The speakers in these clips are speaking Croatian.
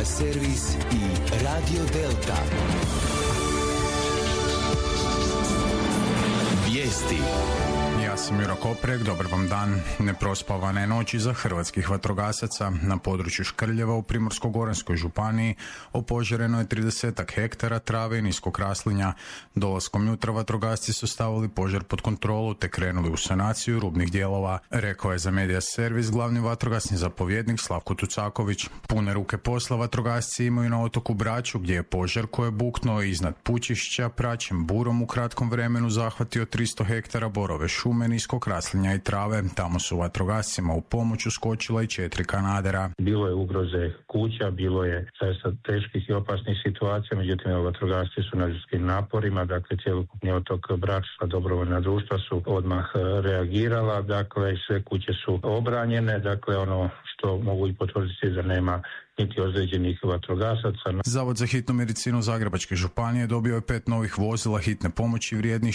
Media Servis i Radio Delta. Vijesti. Ja sam Juro Koprek, dobar vam dan. Neprospavane noći za hrvatskih vatrogasaca. Na području Škrljeva u Primorsko-goranskoj županiji opožareno je 30 hektara trave i niskog raslinja. Dolaskom jutra vatrogasci su stavili požar pod kontrolu te krenuli u sanaciju rubnih dijelova, rekao je za Media Servis glavni vatrogasni zapovjednik Slavko Tucaković. Pune ruke posla vatrogasci imaju na otoku Braču, gdje je požar koji je buknuo iznad Pučišća praćem burom u kratkom vremenu zahvatio 300 hektara borove šume, niskog raslinja i trave. Tamo su vatrogascima u pomoć uskočila i 4 kanadera. Bilo je ugroze kuća, bilo je zaista teških i opasnih situacija, međutim vatrogasci su na ljudskim naporima, dakle cjelokupni otok Brač, dobrovoljna društva su odmah reagirala, dakle sve kuće su obranjene, dakle ono što mogu i potvrditi da nema niti ozlijeđenih vatrogasaca. Zavod za hitnu medicinu Zagrebačke županije dobio je 5 novih vozila hitne pomoći vrijednih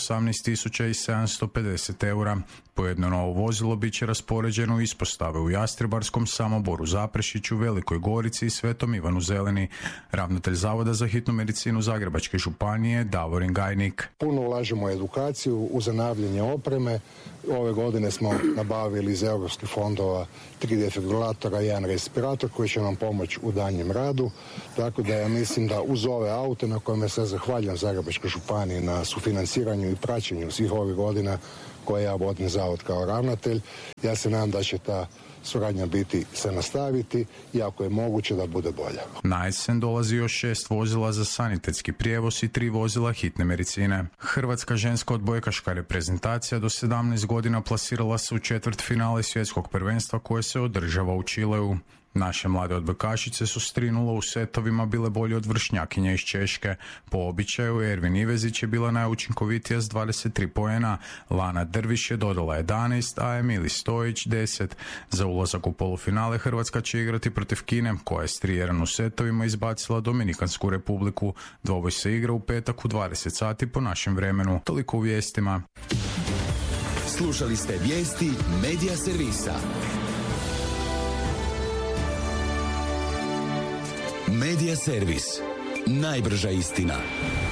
618.750 eura. Po jedno novo vozilo bit će raspoređeno u ispostave u Jastrebarskom, Samoboru, Zaprešiću, Velikoj Gorici i Svetom Ivanu Zelini. Ravnatelj Zavoda za hitnu medicinu Zagrebačke županije Davorin Gajnik. Puno ulažemo u edukaciju, u zanavljanje opreme. Ove godine smo nabavili iz europskih fondova 3 defibrilatora i 1 respirator koji će nam pomoći u daljnjem radu. Tako da ja mislim da uz ove aute na kojima se zahvaljam Zagrebačkoj županiji na sufinanciranju i praćenju svih ovih godina koje ja vodim zavod kao ravnatelj, ja se nadam da će ta suradnja se nastaviti i ako je moguće da bude bolja. Na jesen dolazi još 6 vozila za sanitetski prijevoz i 3 vozila hitne medicine. Hrvatska ženska odbojkaška reprezentacija do 17 godina plasirala se u četvrtfinale svjetskog prvenstva koje se održava u Čileu. Naše mlade odbojkašice su s 3:0 u setovima bile bolje od vršnjakinja iz Češke. Po običaju Ervin Ivezić je bila najučinkovitija s 23 poena, Lana Drviš je dodala 11, a Emili Stojić 10. Za ulazak u polufinale Hrvatska će igrati protiv Kine, koja je s 3:1 u setovima izbacila Dominikansku republiku. Dvoboj se igra u petak u 20 sati po našem vremenu. Toliko u vijestima. Slušali ste vijesti Media Servisa. Media Servis. Najbrža istina.